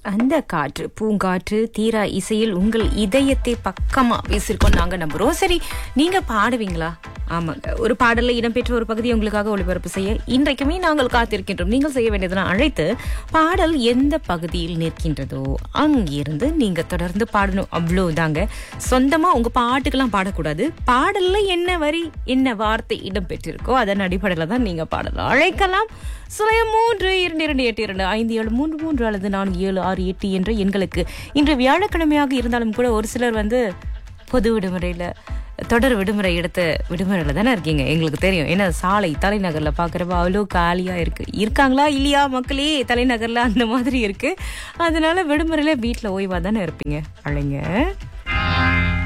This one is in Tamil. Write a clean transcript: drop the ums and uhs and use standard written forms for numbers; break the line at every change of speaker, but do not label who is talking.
அந்த காற்று பூங்காற்று தீரா இசையில் உங்கள் இதயத்தை பக்கமா வீசிருக்கோம் நாங்க நம்புறோம். சரி, நீங்க பாடுவீங்களா? ஆமாங்க, ஒரு பாடல்ல இடம்பெற்ற ஒரு பகுதியை உங்களுக்காக ஒளிபரப்பு செய்ய இன்றைக்குமே நாங்கள் காத்திருக்கின்றோம். நீங்கள் செய்ய வேண்டியதெல்லாம் அழைத்து பாடல் எந்த பகுதியில் நிற்கின்றதோ அங்கிருந்து நீங்க தொடர்ந்து பாடணும். அவ்வளவுதாங்க. சொந்தமா உங்க பாட்டுக்கெல்லாம் பாடக்கூடாது. பாடல்ல என்ன வரி என்ன வார்த்தை இடம்பெற்றிருக்கோ அதன் அடிப்படையில தான் நீங்க பாடலாம். அழைக்கலாம் 0322825733 அல்லது 4768 என்ற எண்களுக்கு. இன்று வியாழக்கிழமையாக இருந்தாலும் கூட ஒரு சிலர் பொது விடுமுறையில தொடர் விடுமுறை எடுத்த விடுமுறையில தானே இருக்கீங்க. எங்களுக்கு தெரியும். ஏன்னா சாலை தலைநகர்ல பாக்குறப்ப அவ்வளோ காலியா இருக்காங்களா இல்லையா மக்களே? தலைநகர்ல அந்த மாதிரி இருக்கு. அதனால விடுமுறையில வீட்டுல ஓய்வா தானே இருப்பீங்க. அழைங்க.